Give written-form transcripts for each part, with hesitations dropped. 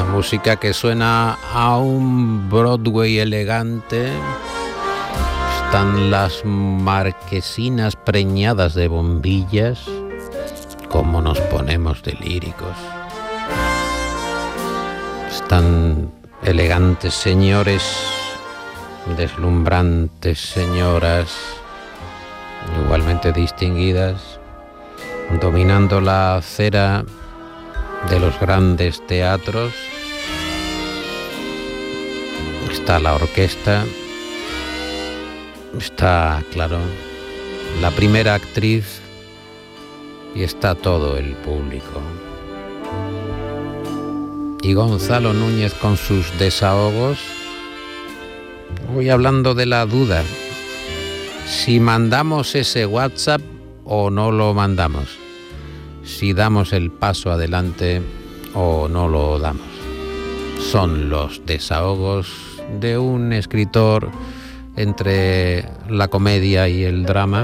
música que suena a un Broadway elegante. Están las marquesinas preñadas de bombillas. Cómo nos ponemos de líricos. Están elegantes señores, deslumbrantes señoras, igualmente distinguidas, dominando la acera de los grandes teatros. Está la orquesta, está, claro, la primera actriz y está todo el público. Y Gonzalo Núñez con sus desahogos. Voy hablando de la duda, si mandamos ese WhatsApp o no lo mandamos, si damos el paso adelante o no lo damos. Son los desahogos de un escritor entre la comedia y el drama,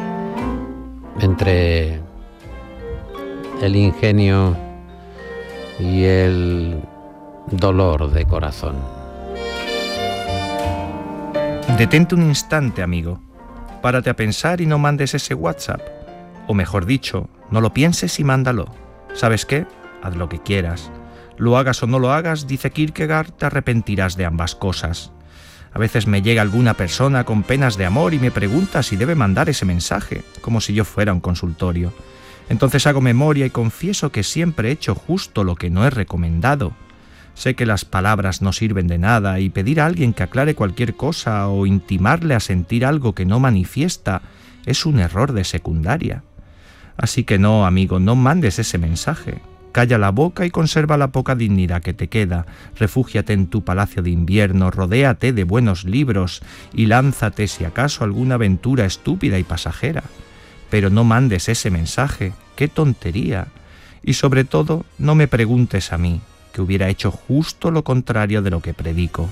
entre el ingenio y el dolor de corazón. Detente un instante, amigo. Párate a pensar y no mandes ese WhatsApp. O mejor dicho, no lo pienses y mándalo. ¿Sabes qué? Haz lo que quieras. Lo hagas o no lo hagas, dice Kierkegaard, te arrepentirás de ambas cosas. A veces me llega alguna persona con penas de amor y me pregunta si debe mandar ese mensaje, como si yo fuera un consultorio. Entonces hago memoria y confieso que siempre he hecho justo lo que no he recomendado. Sé que las palabras no sirven de nada y pedir a alguien que aclare cualquier cosa o intimarle a sentir algo que no manifiesta es un error de secundaria. Así que no, amigo, no mandes ese mensaje. Calla la boca y conserva la poca dignidad que te queda. Refúgiate en tu palacio de invierno, rodéate de buenos libros y lánzate si acaso alguna aventura estúpida y pasajera. Pero no mandes ese mensaje, ¡qué tontería! Y sobre todo, no me preguntes a mí, que hubiera hecho justo lo contrario de lo que predico.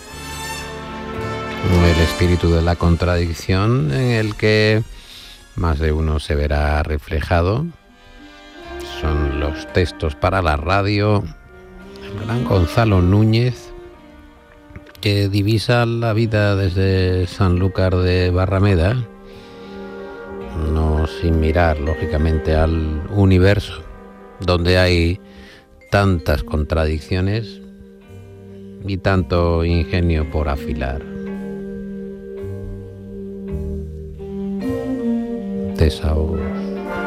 El espíritu de la contradicción en el que más de uno se verá reflejado son los textos para la radio. El gran Gonzalo Núñez, que divisa la vida desde Sanlúcar de Barrameda, no sin mirar lógicamente al universo donde hay tantas contradicciones y tanto ingenio por afilar. Desahogos.